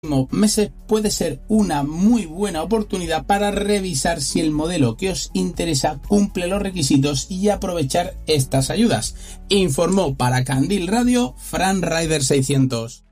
meses puede ser una muy buena oportunidad para revisar si el modelo que os interesa cumple los requisitos y aprovechar estas ayudas. Informó para Candil Radio Fran Rider 600.